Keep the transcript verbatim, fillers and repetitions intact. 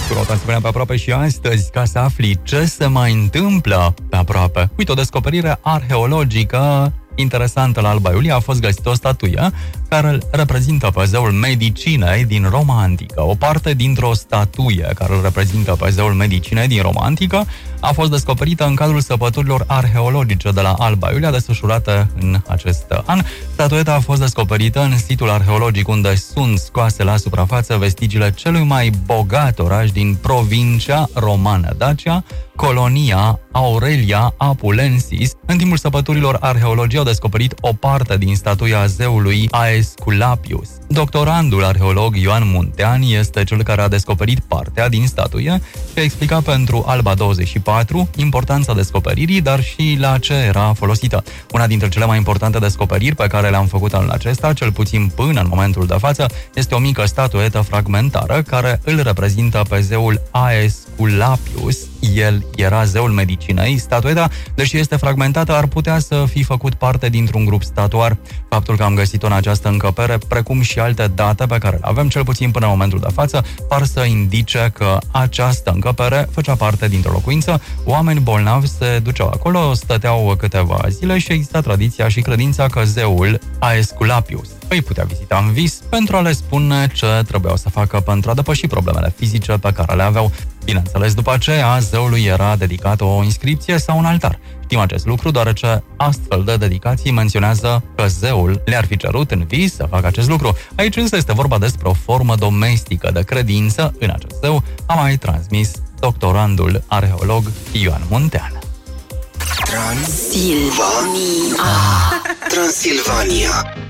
Cu nota asemenea pe aproape și astăzi, ca să afli ce se mai întâmplă pe aproape. Uite, o descoperire arheologică interesantă la Alba Iulia. A fost găsită o statuie care îl reprezintă pe zeul medicinei din Roma Antică. O parte dintr-o statuie care îl reprezintă pe zeul medicinei din Roma Antică a fost descoperită în cadrul săpăturilor arheologice de la Alba Iulia, desfășurate în acest an. Statueta a fost descoperită în situl arheologic unde sunt scoase la suprafață vestigiile celui mai bogat oraș din provincia romană Dacia, Colonia Aurelia Apulensis. În timpul săpăturilor, arheologii au descoperit o parte din statuia zeului Aesculapius. Doctorandul arheolog Ioan Muntean este cel care a descoperit partea din statuie și a explicat pentru Alba douăzeci și patru importanța descoperirii, dar și la ce era folosită. Una dintre cele mai importante descoperiri pe care le-am făcut anul acesta, cel puțin până în momentul de față, este o mică statuetă fragmentară care îl reprezintă pe zeul Aesculapius. El era zeul medicinei. Statueta, deși este fragmentată, ar putea să fi făcut parte dintr-un grup statuar. Faptul că am găsit-o în această încăpere, precum și alte date pe care le avem, cel puțin până în momentul de față, par să indice că această încăpere făcea parte dintr-o locuință. Oameni bolnavi se duceau acolo, stăteau câteva zile și exista tradiția și credința că zeul Aesculapius îi putea vizita în vis pentru a le spune ce trebuiau să facă pentru a depăși problemele fizice pe care le aveau. Bineînțeles, după aceea, zeului era dedicată o inscripție sau un altar. Știm acest lucru deoarece astfel de dedicații menționează că zeul le-ar fi cerut în vis să facă acest lucru. Aici însă este vorba despre o formă domestică de credință în acest zeu, a mai transmis doctorandul arheolog Ioan Muntean. Transilvania. Transilvania.